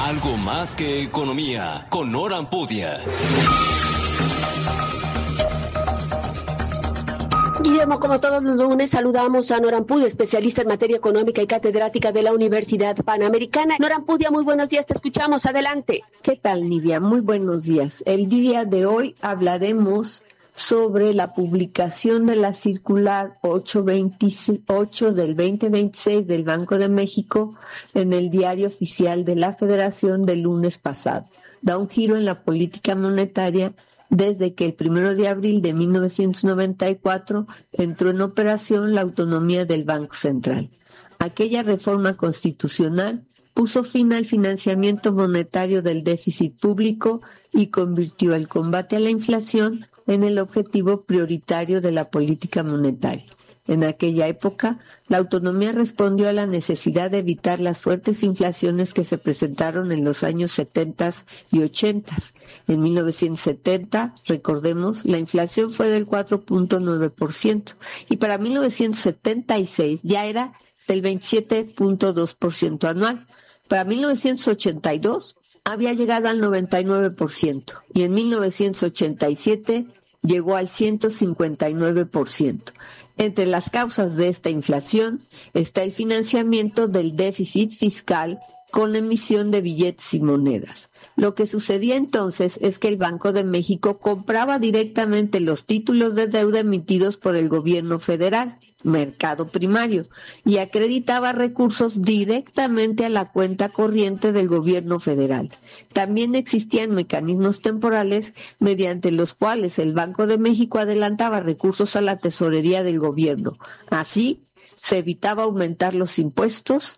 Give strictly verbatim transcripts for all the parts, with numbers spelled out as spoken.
Algo más que economía, con Nora Ampudia. Guillermo, como todos los lunes, saludamos a Nora Ampudia, especialista en materia económica y catedrática de la Universidad Panamericana. Nora Ampudia, muy buenos días, te escuchamos, adelante. ¿Qué tal, Nidia? Muy buenos días. El día de hoy hablaremos sobre la publicación de la circular ochocientos veintiocho del veinte veintiséis del Banco de México en el Diario Oficial de la Federación del lunes pasado. Da un giro en la política monetaria desde que el primero de abril de mil novecientos noventa y cuatro entró en operación la autonomía del Banco Central. Aquella reforma constitucional puso fin al financiamiento monetario del déficit público y convirtió el combate a la inflación en el objetivo prioritario de la política monetaria. En aquella época, la autonomía respondió a la necesidad de evitar las fuertes inflaciones que se presentaron en los años setenta y ochenta. En mil novecientos setenta, recordemos, la inflación fue del cuatro punto nueve por ciento y para mil novecientos setenta y seis ya era del veintisiete punto dos por ciento anual. Para mil novecientos ochenta y dos había llegado al noventa y nueve por ciento y en mil novecientos ochenta y siete llegó al ciento cincuenta y nueve por ciento. Entre las causas de esta inflación está el financiamiento del déficit fiscal con la emisión de billetes y monedas. Lo que sucedía entonces es que el Banco de México compraba directamente los títulos de deuda emitidos por el gobierno federal, mercado primario, y acreditaba recursos directamente a la cuenta corriente del gobierno federal. También existían mecanismos temporales mediante los cuales el Banco de México adelantaba recursos a la tesorería del gobierno. Así, se evitaba aumentar los impuestos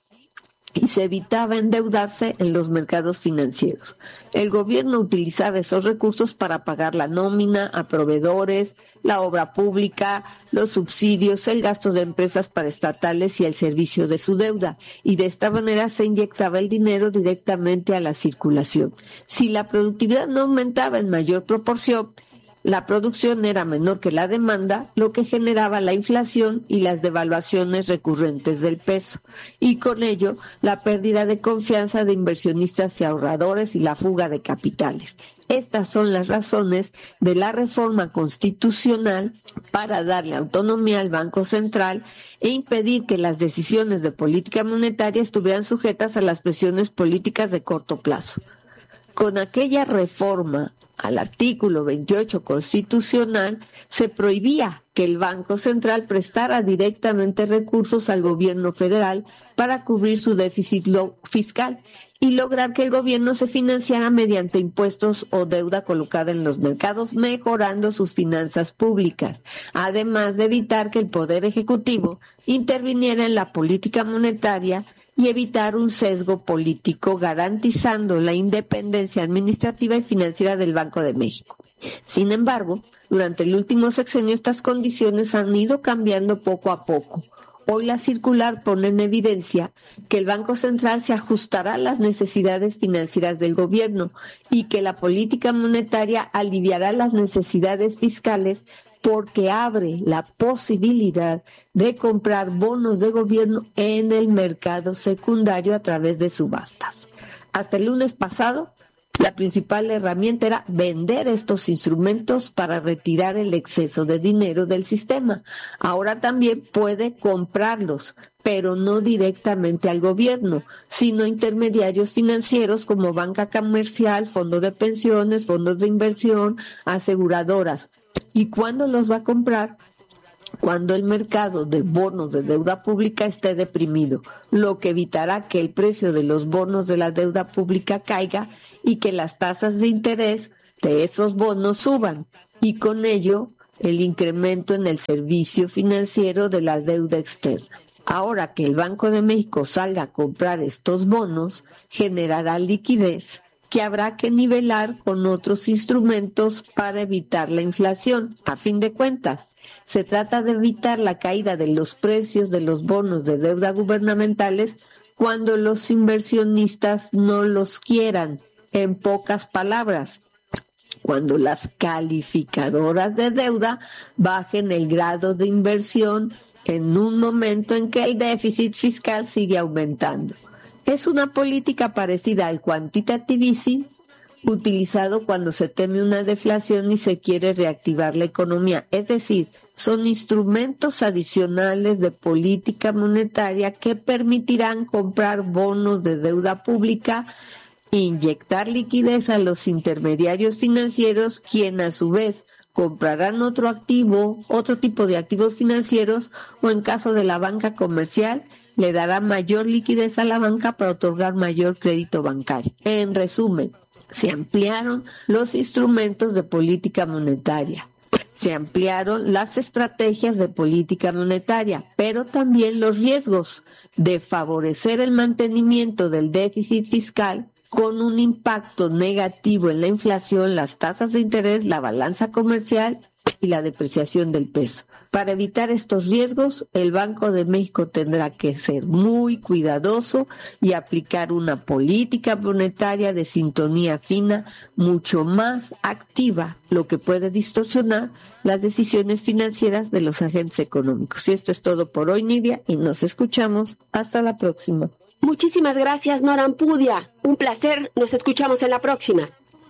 y se evitaba endeudarse en los mercados financieros. El gobierno utilizaba esos recursos para pagar la nómina a proveedores, la obra pública, los subsidios, el gasto de empresas paraestatales y el servicio de su deuda, y de esta manera se inyectaba el dinero directamente a la circulación. Si la productividad no aumentaba en mayor proporción, la producción era menor que la demanda, lo que generaba la inflación y las devaluaciones recurrentes del peso, y con ello la pérdida de confianza de inversionistas y ahorradores y la fuga de capitales. Estas son las razones de la reforma constitucional para darle autonomía al Banco Central e impedir que las decisiones de política monetaria estuvieran sujetas a las presiones políticas de corto plazo. Con aquella reforma al artículo veintiocho constitucional, se prohibía que el Banco Central prestara directamente recursos al gobierno federal para cubrir su déficit fiscal y lograr que el gobierno se financiara mediante impuestos o deuda colocada en los mercados, mejorando sus finanzas públicas, además de evitar que el Poder Ejecutivo interviniera en la política monetaria y evitar un sesgo político, garantizando la independencia administrativa y financiera del Banco de México. Sin embargo, durante el último sexenio estas condiciones han ido cambiando poco a poco. Hoy la circular pone en evidencia que el Banco Central se ajustará a las necesidades financieras del gobierno y que la política monetaria aliviará las necesidades fiscales porque abre la posibilidad de comprar bonos de gobierno en el mercado secundario a través de subastas. Hasta el lunes pasado, la principal herramienta era vender estos instrumentos para retirar el exceso de dinero del sistema. Ahora también puede comprarlos, pero no directamente al gobierno, sino a intermediarios financieros como banca comercial, fondos de pensiones, fondos de inversión, aseguradoras. ¿Y cuándo los va a comprar? Cuando el mercado de bonos de deuda pública esté deprimido, lo que evitará que el precio de los bonos de la deuda pública caiga y que las tasas de interés de esos bonos suban, y con ello el incremento en el servicio financiero de la deuda externa. Ahora que el Banco de México salga a comprar estos bonos, generará liquidez que habrá que nivelar con otros instrumentos para evitar la inflación. A fin de cuentas, se trata de evitar la caída de los precios de los bonos de deuda gubernamentales cuando los inversionistas no los quieran. En pocas palabras, cuando las calificadoras de deuda bajen el grado de inversión en un momento en que el déficit fiscal sigue aumentando. Es una política parecida al quantitative easing, utilizado cuando se teme una deflación y se quiere reactivar la economía. Es decir, son instrumentos adicionales de política monetaria que permitirán comprar bonos de deuda pública e inyectar liquidez a los intermediarios financieros, quienes a su vez comprarán otro activo, otro tipo de activos financieros, o en caso de la banca comercial, le dará mayor liquidez a la banca para otorgar mayor crédito bancario. En resumen, se ampliaron los instrumentos de política monetaria, se ampliaron las estrategias de política monetaria, pero también los riesgos de favorecer el mantenimiento del déficit fiscal con un impacto negativo en la inflación, las tasas de interés, la balanza comercial y la depreciación del peso. Para evitar estos riesgos, el Banco de México tendrá que ser muy cuidadoso y aplicar una política monetaria de sintonía fina, mucho más activa, lo que puede distorsionar las decisiones financieras de los agentes económicos. Y esto es todo por hoy, Nidia, y nos escuchamos hasta la próxima. Muchísimas gracias, Nora Ampudia. Un placer. Nos escuchamos en la próxima.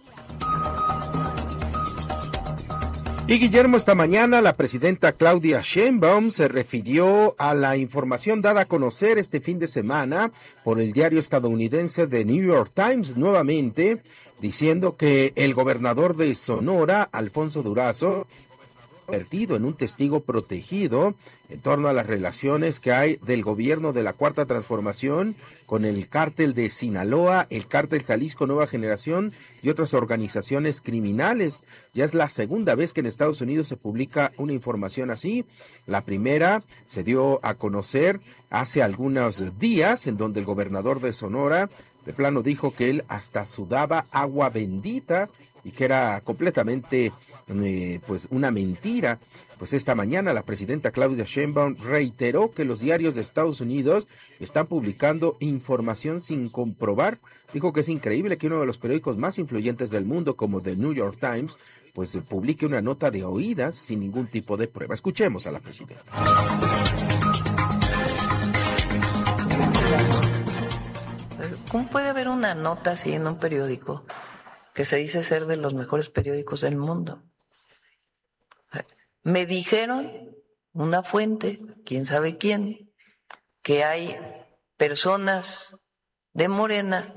Y Guillermo, esta mañana la presidenta Claudia Sheinbaum se refirió a la información dada a conocer este fin de semana por el diario estadounidense The New York Times, nuevamente diciendo que el gobernador de Sonora, Alfonso Durazo, convertido en un testigo protegido en torno a las relaciones que hay del gobierno de la Cuarta Transformación con el cártel de Sinaloa, el cártel Jalisco Nueva Generación y otras organizaciones criminales. Ya es la segunda vez que en Estados Unidos se publica una información así. La primera se dio a conocer hace algunos días, en donde el gobernador de Sonora de plano dijo que él hasta sudaba agua bendita y que era completamente eh, pues una mentira. Pues esta mañana la presidenta Claudia Sheinbaum reiteró que los diarios de Estados Unidos están publicando información sin comprobar. Dijo que es increíble que uno de los periódicos más influyentes del mundo, como The New York Times, pues publique una nota de oídas sin ningún tipo de prueba. Escuchemos a la presidenta. ¿Cómo puede haber una nota así en un periódico que se dice ser de los mejores periódicos del mundo? Me dijeron, una fuente, quién sabe quién, que hay personas de Morena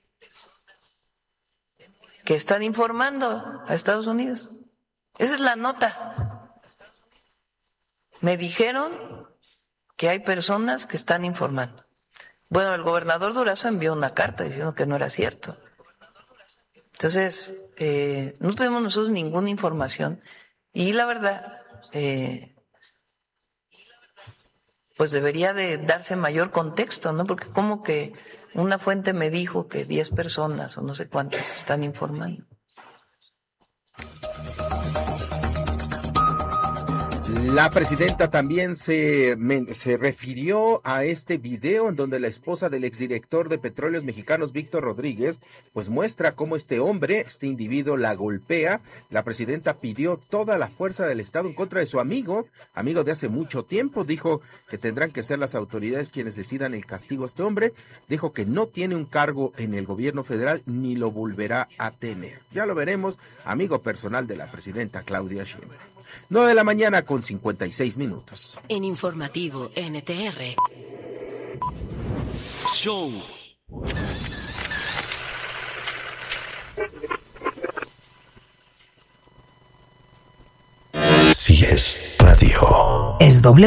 que están informando a Estados Unidos. Esa es la nota. Me dijeron que hay personas que están informando. Bueno, el gobernador Durazo envió una carta diciendo que no era cierto. Entonces, eh, no tenemos nosotros ninguna información y la verdad, eh, pues debería de darse mayor contexto, ¿no? Porque como que una fuente me dijo que diez personas o no sé cuántas están informando. La presidenta también se, se refirió a este video en donde la esposa del exdirector de Petróleos Mexicanos, Víctor Rodríguez, pues muestra cómo este hombre, este individuo, la golpea. La presidenta pidió toda la fuerza del Estado en contra de su amigo, amigo de hace mucho tiempo. Dijo que tendrán que ser las autoridades quienes decidan el castigo a este hombre. Dijo que no tiene un cargo en el gobierno federal ni lo volverá a tener. Ya lo veremos, amigo personal de la presidenta Claudia Sheinbaum. nueve de la mañana con cincuenta y seis minutos. En Informativo N T R. Show. Si es radio, es W.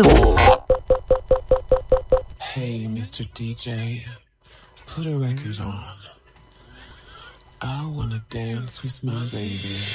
Hey, mister D J, put a record on. I wanna dance with my baby.